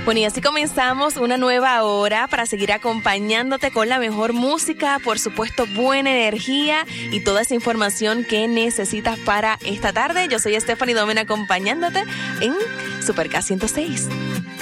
Bueno, y así comenzamos una nueva hora para seguir acompañándote con la mejor música, por supuesto, buena energía y toda esa información que necesitas para esta tarde. Yo soy Stephanie Domen acompañándote en Super K 106.